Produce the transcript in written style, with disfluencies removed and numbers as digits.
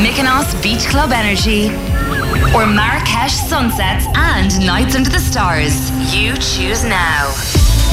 Mykonos Beach Club Energy, or Marrakesh sunsets and nights under the stars. You choose now.